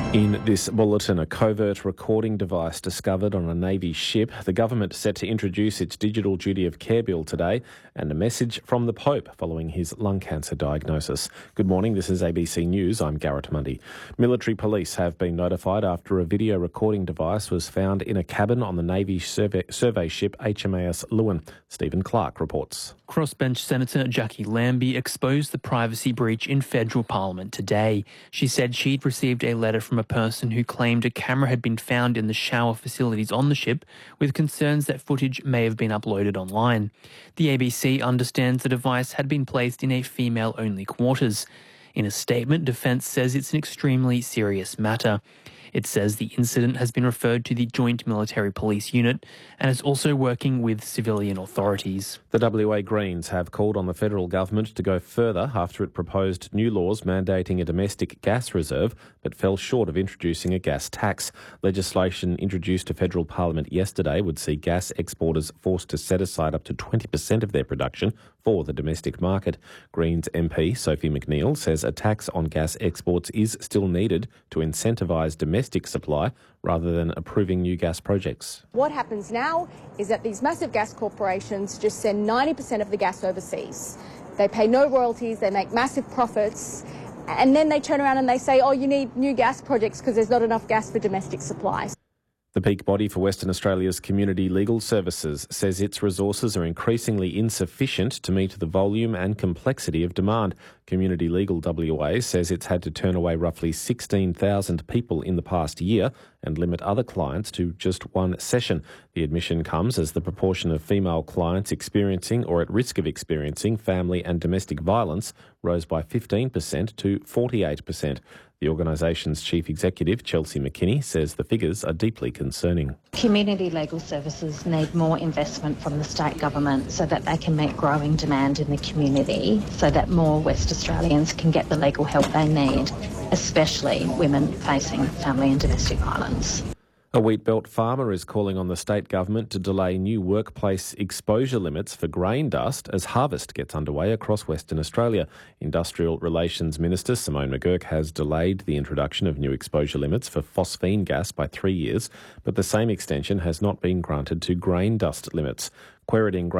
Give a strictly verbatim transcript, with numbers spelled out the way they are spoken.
In this bulletin, a covert recording device discovered on a Navy ship, the government set to introduce its digital duty of care bill today, and a message from the Pope following his lung cancer diagnosis. Good morning, this is A B C News, I'm Garrett Mundy. Military police have been notified after a video recording device was found in a cabin on the Navy survey, survey ship H M A S Lewin. Stephen Clark reports. Crossbench Senator Jackie Lambie exposed the privacy breach in federal parliament today. She said she'd received a letter from a person who claimed a camera had been found in the shower facilities on the ship, with concerns that footage may have been uploaded online. The A B C understands the device had been placed in a female-only quarters. In a statement, Defence says it's an extremely serious matter. It says the incident has been referred to the Joint Military Police Unit and is also working with civilian authorities. The W A Greens have called on the federal government to go further after it proposed new laws mandating a domestic gas reserve but fell short of introducing a gas tax. Legislation introduced to federal parliament yesterday would see gas exporters forced to set aside up to twenty percent of their production for the domestic market. Greens M P Sophie McNeil says a tax on gas exports is still needed to incentivise domestic domestic supply rather than approving new gas projects. What happens now is that these massive gas corporations just send ninety percent of the gas overseas. They pay no royalties, they make massive profits, and then they turn around and they say, oh, you need new gas projects because there's not enough gas for domestic supplies. The peak body for Western Australia's Community Legal Services says its resources are increasingly insufficient to meet the volume and complexity of demand. Community Legal W A says it's had to turn away roughly sixteen thousand people in the past year and limit other clients to just one session. The admission comes as the proportion of female clients experiencing or at risk of experiencing family and domestic violence rose by fifteen percent to forty-eight percent. The organisation's chief executive, Chelsea McKinney, says the figures are deeply concerning. Community legal services need more investment from the state government so that they can meet growing demand in the community, so that more West Australians can get the legal help they need, especially women facing family and domestic violence. A Wheatbelt farmer is calling on the state government to delay new workplace exposure limits for grain dust as harvest gets underway across Western Australia. Industrial Relations Minister Simone McGurk has delayed the introduction of new exposure limits for phosphine gas by three years, but the same extension has not been granted to grain dust limits. Quairading